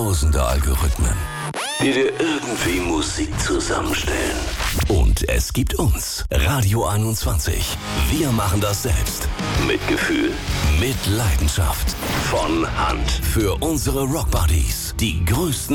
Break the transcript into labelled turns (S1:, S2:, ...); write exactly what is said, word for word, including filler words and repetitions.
S1: Tausende Algorithmen, die dir irgendwie Musik zusammenstellen. Und es gibt uns, Radio einundzwanzig. Wir machen das selbst. Mit Gefühl, mit Leidenschaft. Von Hand. Für unsere Rockbuddies. Die größten